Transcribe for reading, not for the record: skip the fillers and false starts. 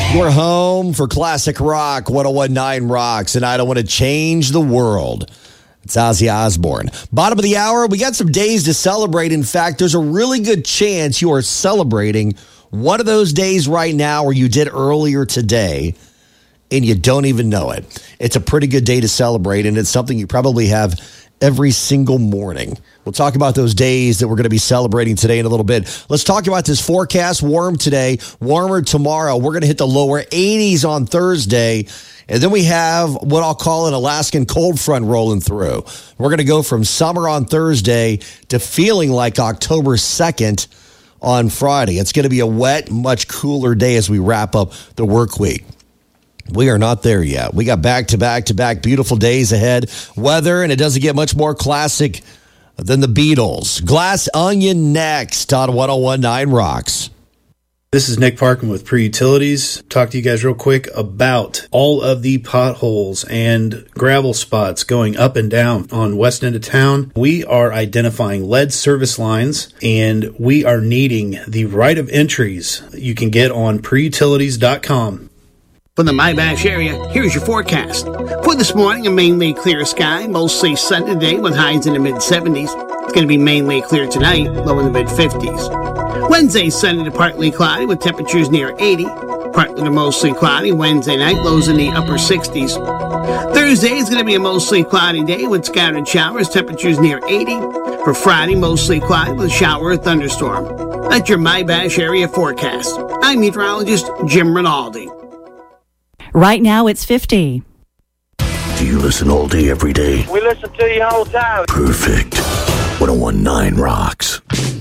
We're home for Classic Rock, 1019 Rocks, and I don't want to change the world. It's Ozzy Osbourne. Bottom of the hour, we got some days to celebrate. In fact, there's a really good chance you are celebrating one of those days right now or you did earlier today, and you don't even know it. It's a pretty good day to celebrate, and it's something you probably have every single morning. We'll talk about those days that we're going to be celebrating today in a little bit. Let's talk about this forecast. Warm today, warmer tomorrow. We're going to hit the lower 80s on Thursday. And then we have what I'll call an Alaskan cold front rolling through. We're going to go from summer on Thursday to feeling like October 2nd on Friday. It's going to be a wet, much cooler day as we wrap up the work week. We are not there yet. We got back-to-back beautiful days ahead. Weather, and it doesn't get much more classic than the Beatles. Glass Onion next on 1019 Rocks. This is Nick Parkin with Pre-Utilities. Talk to you guys real quick about all of the potholes and gravel spots going up and down on west end of town. We are identifying lead service lines, and we are needing the right of entries you can get on preutilities.com. For the Mybash area, here's your forecast. For this morning, a mainly clear sky, mostly sunny today with highs in the mid-70s. It's going to be mainly clear tonight, low in the mid-50s. Wednesday, sunny to partly cloudy with temperatures near 80. Partly to mostly cloudy Wednesday night, lows in the upper 60s. Thursday is going to be a mostly cloudy day with scattered showers, temperatures near 80. For Friday, mostly cloudy with a shower or thunderstorm. That's your Mybash area forecast. I'm meteorologist Jim Rinaldi. Right now, it's 50. Do you listen all day, every day? We listen to you all the time. Perfect. 1019 Rocks.